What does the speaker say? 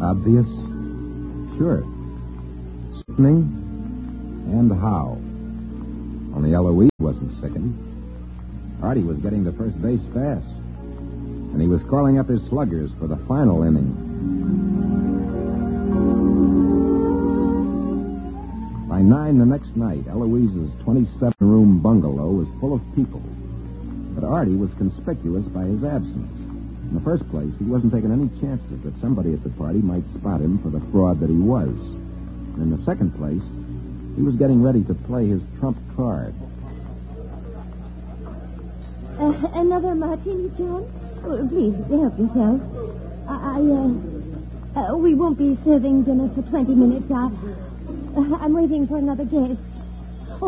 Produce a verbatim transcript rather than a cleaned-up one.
Obvious? Sure. Sickening? And how? Only Eloise wasn't sickened. Artie was getting to first base fast. And he was calling up his sluggers for the final inning. By nine the next night, Eloise's twenty-seven-room bungalow was full of people. But Artie was conspicuous by his absence. In the first place, he wasn't taking any chances that somebody at the party might spot him for the fraud that he was. And in the second place, he was getting ready to play his trump card. Uh, another martini, John? Oh, please, help yourself. I, I uh, uh, we won't be serving dinner for twenty minutes. I, uh, I'm waiting for another guest.